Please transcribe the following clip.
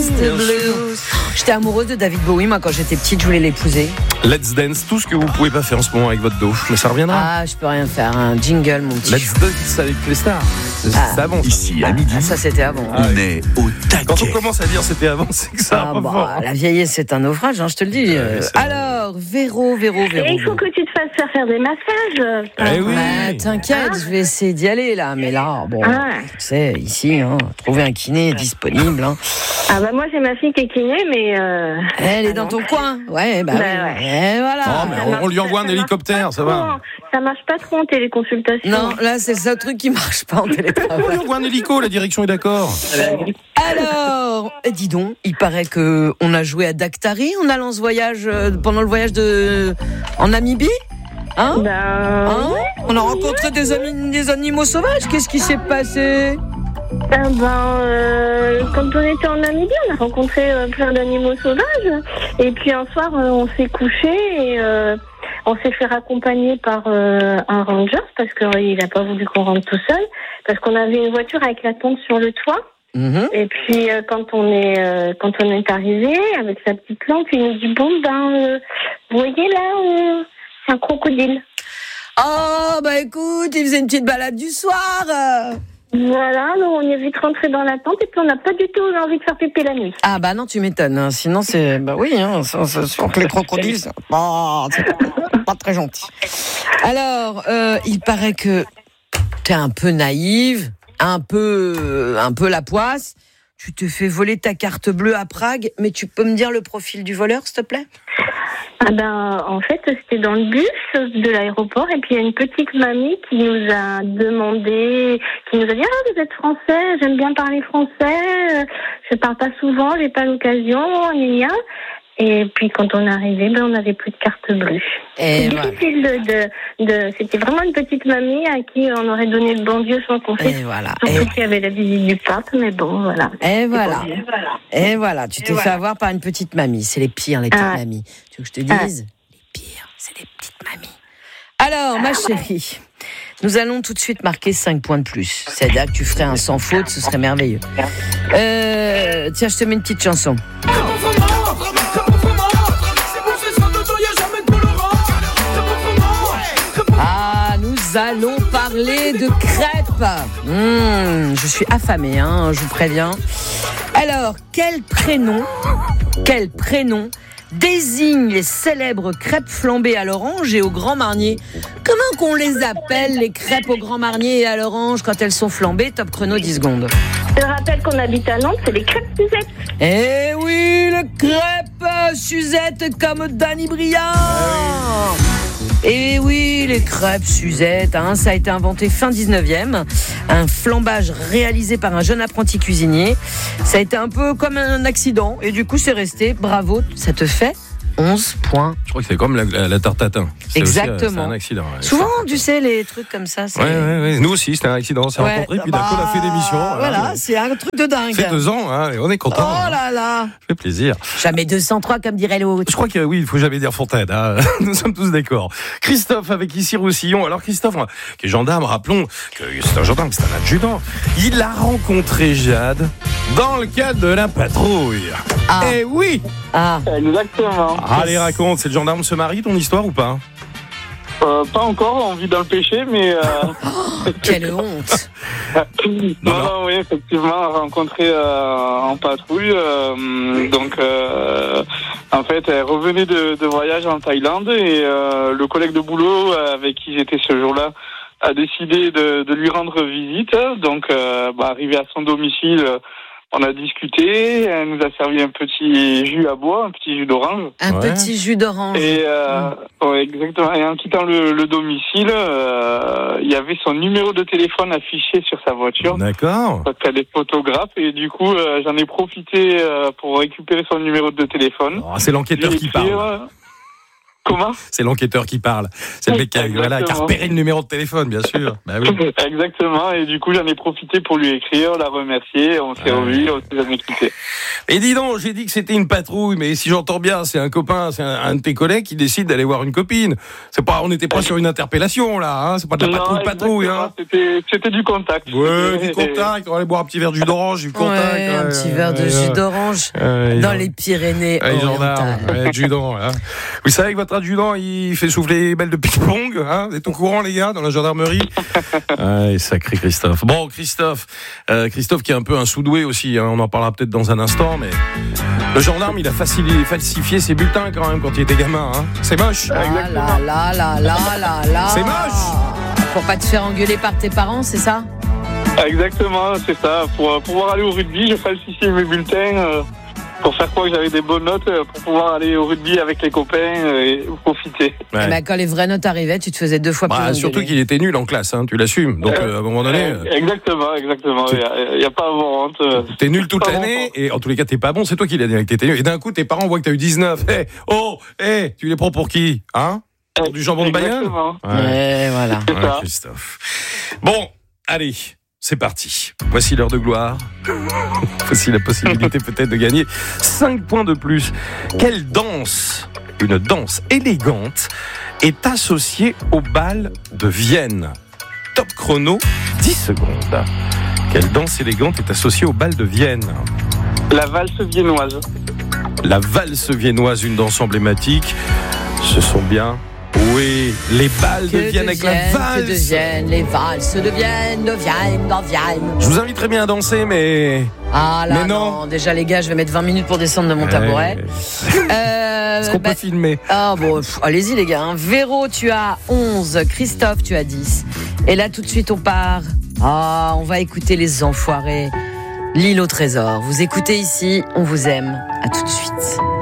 the blues. J'étais amoureuse de David Bowie, moi, quand j'étais petite, je voulais l'épouser. Let's Dance, tout ce que vous pouvez pas faire en ce moment avec votre dos, mais ça reviendra. Ah, je peux rien faire, un jingle, mon petit. Let's Dance avec les stars. C'est avant. Ici, à midi, Ça, c'était avant. on est au Quand on taquet. commence à dire c'était avant, c'est que ça va fort. La vieillesse, c'est un naufrage, je te le dis. Alors, Véro. Et il faut que tu te fasses faire des massages. Eh oui. Ouais, t'inquiète, je vais essayer d'y aller, là. Mais là, bon, tu sais, ici, trouver un kiné disponible. Ah bah moi, j'ai ma fille qui est kiné, mais... Elle est dans ton coin. Ouais, bah oui. ouais. Et voilà. Oh, mais on lui envoie un hélicoptère, ça va. Ça marche pas trop en téléconsultation. Non, là, c'est le seul truc qui marche pas en On lui télétravail. envoie un hélico, la direction est d'accord. Alors, dis donc, il paraît que on a joué à Daktari en allant ce voyage, pendant le voyage en Namibie. Hein On a rencontré des animaux sauvages. Qu'est-ce qui s'est passé? Quand on était en Namibie, on a rencontré plein d'animaux sauvages. Et puis un soir, on s'est couché et on s'est fait raccompagner par un ranger parce qu'il n'a pas voulu qu'on rentre tout seul. Parce qu'on avait une voiture avec la tente sur le toit. Mm-hmm. Et puis quand on est arrivé avec sa petite lampe, il nous dit vous voyez là, c'est un crocodile. Oh, bah écoute, il faisait une petite balade du soir. Voilà, donc on est vite rentré dans la tente et puis on n'a pas du tout envie de faire pipi la nuit. Ah bah non, tu m'étonnes. Hein. Sinon, c'est... Bah oui, c'est sûr que les crocodiles, c'est pas très gentil. Alors, il paraît que t'es un peu naïve, un peu la poisse. Tu te fais voler ta carte bleue à Prague, mais tu peux me dire le profil du voleur, s'il te plaît ? En fait, c'était dans le bus de l'aéroport et puis il y a une petite mamie qui nous a demandé, qui nous a dit « vous êtes français, j'aime bien parler français, je parle pas souvent, j'ai pas l'occasion, gna. » Et puis quand on est arrivé, on n'avait plus de carte bleue. Et c'est difficile c'était vraiment une petite mamie à qui on aurait donné le bon Dieu sans compter. Et voilà. Surtout qu'il y avait la visite du pape, mais bon, voilà. Et voilà, tu t'es fait avoir par une petite mamie. C'est les pires, les petites mamies. Tu veux que je te dise ? Les pires, c'est les petites mamies. Alors, ma chérie, nous allons tout de suite marquer 5 points de plus. C'est-à-dire que tu ferais un sans faute, ce serait merveilleux. Tiens, je te mets une petite chanson. Nous allons parler de crêpes. Je suis affamée, je vous préviens. Alors, quel prénom désigne les célèbres crêpes flambées à l'orange et au Grand Marnier? Comment qu'on les appelle, les crêpes au Grand Marnier et à l'orange, quand elles sont flambées? Top chrono, 10 secondes. Je rappelle qu'on habite à Nantes, c'est les crêpes Suzette. Eh oui, les crêpes Suzette comme Danny Briand. Et oui, les crêpes Suzette, ça a été inventé fin 19e. Un flambage réalisé par un jeune apprenti cuisinier. Ça a été un peu comme un accident. Et du coup, c'est resté. Bravo, ça te fait 11 points. Je crois que c'est comme la tarte tatin. Exactement. C'est un accident. Ouais. Souvent, tu sais, les trucs comme ça. C'est... Ouais. Nous aussi, c'était un accident. On s'est rencontrés, puis d'un coup, on a fait d'émission. Voilà, c'est un truc de dingue. Ça fait 2 ans, et on est content. Oh là là. Ça fait plaisir. Jamais 203, comme dirait l'autre. Je crois que oui, il faut jamais dire Fontaine. Nous sommes tous d'accord. Christophe avec ici Roussillon. Alors Christophe, qui est gendarme, rappelons que c'est un gendarme, c'est un adjudant. Il a rencontré Jade dans le cadre de la patrouille. Eh oui. Exactement. Allez, raconte, c'est le gendarme se marie, ton histoire ou pas? Pas encore, on vit dans le péché, mais... Quelle honte. Non, oui, effectivement, rencontré en patrouille. En fait, elle revenait de voyage en Thaïlande et le collègue de boulot avec qui j'étais ce jour-là a décidé de lui rendre visite. Donc, arrivé à son domicile... On a discuté, elle nous a servi un petit jus à bois, un petit jus d'orange. Petit jus d'orange. Et exactement. Et en quittant le domicile, il y avait son numéro de téléphone affiché sur sa voiture. D'accord. Parce qu'elle est photographe et du coup, j'en ai profité pour récupérer son numéro de téléphone. C'est l'enquêteur qui parle. Comment ? C'est l'enquêteur qui parle. C'est le mec qui a repéré le numéro de téléphone, bien sûr. Bah oui. Exactement, et du coup j'en ai profité pour lui écrire, la remercier, on s'est revus, on s'est jamais quittés. Et dis donc, j'ai dit que c'était une patrouille, mais si j'entends bien, c'est un copain, c'est un de tes collègues qui décide d'aller voir une copine. On n'était pas sur une interpellation là, hein. C'est pas de la patrouille, hein. C'était du contact. Ouais, du contact. On va aller boire un petit verre de jus d'orange, du contact. Ouais, un petit verre de jus d'orange dans les Pyrénées orientales. Jus d'orange. Hein. Vous savez que votre adjudant, il fait souffler les balles de ping-pong, hein. Vous êtes au courant, les gars, dans la gendarmerie. Sacré Christophe. Bon, Christophe qui est un peu un sous-doué aussi, hein. On en parlera peut-être dans un instant, mais le gendarme, il a falsifié ses bulletins quand même quand il était gamin, hein. C'est moche. Ah là. C'est moche. Pour pas te faire engueuler par tes parents, c'est ça ? Exactement, c'est ça. Pour pouvoir aller au rugby, je falsifiais mes bulletins pour faire croire que j'avais des bonnes notes, pour pouvoir aller au rugby avec les copains et profiter. Ouais. Mais quand les vraies notes arrivaient, tu te faisais 2 fois plus engueuler. Surtout qu'il était nul en classe, hein, tu l'assumes. Donc à un moment donné... Exactement. Il n'y a pas à avoir honte. T'es nul toute l'année, et en tous les cas, t'es pas bon, c'est toi qui l'as dit que t'étais nul. Et d'un coup, tes parents voient que t'as eu 19. Tu les prends pour qui ? Hein ? Pour du jambon de Bayonne ? Ouais, voilà. Ouais, Christophe. Bon, allez... C'est parti. Voici l'heure de gloire. Voici la possibilité peut-être de gagner 5 points de plus. Quelle danse, une danse élégante, est associée au bal de Vienne ? Top chrono, 10 secondes. Quelle danse élégante est associée au bal de Vienne ? La valse viennoise. La valse viennoise, une danse emblématique. Ce sont bien... Oui, les balles de Vienne avec la valse. Que deviennent les valses de Vienne. Je vous inviterais bien à danser, mais... Ah là, mais non. Déjà les gars, je vais mettre 20 minutes pour descendre de mon tabouret. Est-ce qu'on peut filmer ? Ah bon, allez-y les gars. Véro, tu as 11. Christophe, tu as 10. Et là, tout de suite, on part. On va écouter les enfoirés. L'île au trésor. Vous écoutez ici, on vous aime. À tout de suite.